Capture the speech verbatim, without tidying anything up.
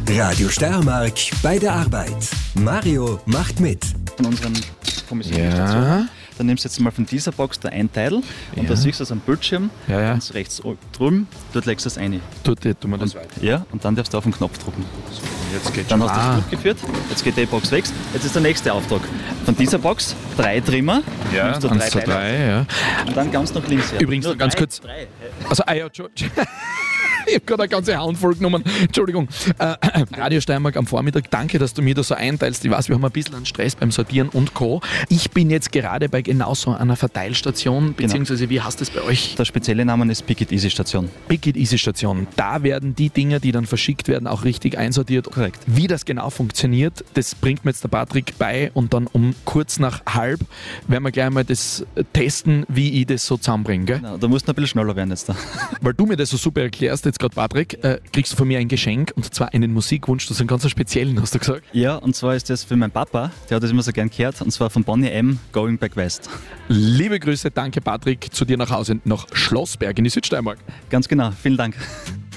Radio Steiermark bei der Arbeit. Mario macht mit. Von unseren Kommissionsstationen. Ja. Dann nimmst du jetzt mal von dieser Box da ein Teil und Ja. da siehst du es am Bildschirm, Ja, ja. ganz rechts drüben, dort legst du es rein. Tut, tut man das weiter. Ja, und dann darfst du auf den Knopf drücken. Jetzt geht's Dann schon. hast du Ah. es durchgeführt, jetzt geht die Box weg. Jetzt ist der nächste Auftrag. Von dieser Box drei Trimmer, Ja, nimmst du eins, drei zwei, Teile drei, ja. und dann ganz nach links her. Übrigens Nur noch ganz drei, kurz. Drei. Also, ah ja, George. Ich habe gerade eine ganze Handvoll genommen. Entschuldigung. Äh, Radio Steiermark am Vormittag. Danke, dass du mir da so einteilst. Ich weiß, wir haben ein bisschen an Stress beim Sortieren und Co. Ich bin jetzt gerade bei genau so einer Verteilstation, beziehungsweise wie heißt das bei euch? Der spezielle Name ist Pick It Easy Station. Pick It Easy Station. Da werden die Dinge, die dann verschickt werden, auch richtig einsortiert. Korrekt. Wie das genau funktioniert, das bringt mir jetzt der Patrick bei und dann um kurz nach halb werden wir gleich mal das testen, wie ich das so zusammenbringe. Gell? Genau, da musst du ein bisschen schneller werden jetzt da. Weil du mir das so super erklärst, jetzt gerade Patrick, äh, kriegst du von mir ein Geschenk und zwar einen Musikwunsch, das ist einen ganz speziellen, hast du gesagt. Ja, und zwar ist das für meinen Papa, der hat das immer so gern gehört, und zwar von Bonnie M. Going Back West. Liebe Grüße, danke Patrick, zu dir nach Hause nach Schlossberg in die Südsteiermark. Ganz genau, vielen Dank.